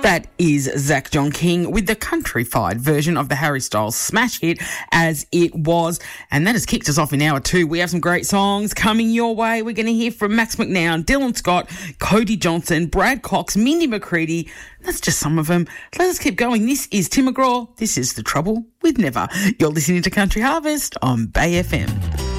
That is Zach John King with the countrified version of the Harry Styles smash hit As It Was. And that has kicked us off in hour two. We have some great songs coming your way. We're going to hear from Max McNown, Dylan Scott, Cody Johnson, Brad Cox, Mindy McCready. That's just some of them. Let us keep going. This is Tim McGraw. This is The Trouble with Never. You're listening to Country Harvest on Bay FM.